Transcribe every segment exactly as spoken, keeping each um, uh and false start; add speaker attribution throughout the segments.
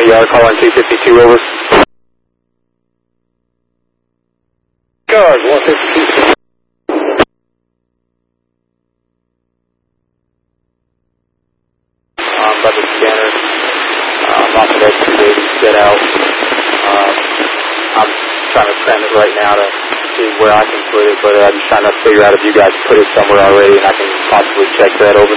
Speaker 1: R, call on two fifty-two, over. Cars, one fifty-two. Um, by the scanner, um, off of excavating, get out. Um, I'm trying to cram it right now to see where I can put it, but I'm just trying to figure out if you guys put it somewhere already and I can possibly check that over.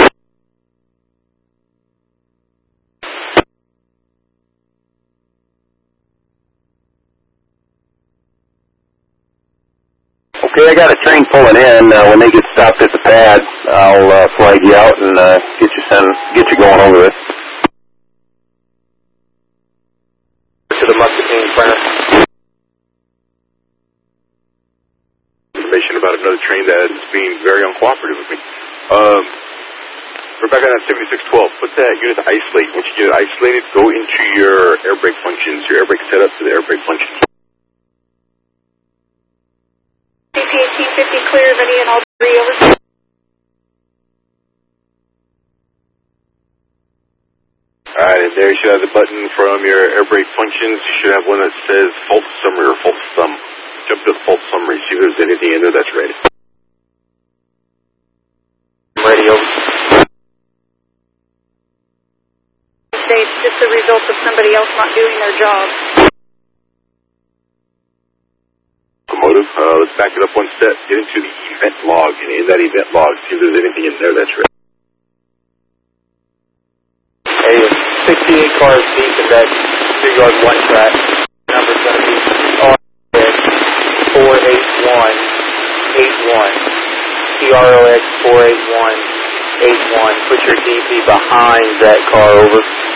Speaker 2: Okay, I got a train pulling in. Uh, when they get stopped at the pad, I'll uh, flag you out and uh, get you send, get you going over it.
Speaker 1: To the Muscatine printer.
Speaker 3: Information about another train that is being very uncooperative with me. Um, we're back on that seventy-six twelve. Put that unit to isolate. Once you get it isolated, go into your air brake functions, your air brake setup to the air brake functions.
Speaker 4: C P eighteen fifty clear of any and all three, over.
Speaker 3: Alright, and there you should have the button from your air brake functions. You should have one that says fault summary or fault sum. Jump to the fault summary, see if there's anything in there that's ready.
Speaker 1: Ready, over.
Speaker 4: It's just the result of somebody else not doing their job.
Speaker 3: Locomotive, uh, let's back it up one step. Get into the event log, and in that event log, see if there's anything in there that's ready.
Speaker 1: Hey, sixty-eight cars deep in that two-yard one track. Number's going to be R X four eight one eight one. T R O X four eight one eight one. Put your D P behind that car, over.